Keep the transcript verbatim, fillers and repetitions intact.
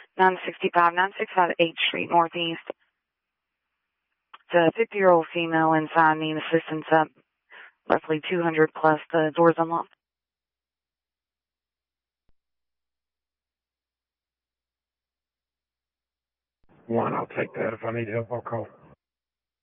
nine sixty-five, nine sixty-five eighth Street Northeast. It's a fifty-year-old female inside needing assistance up roughly two hundred plus. The door's unlocked. One, I'll take that. If I need help, I'll call.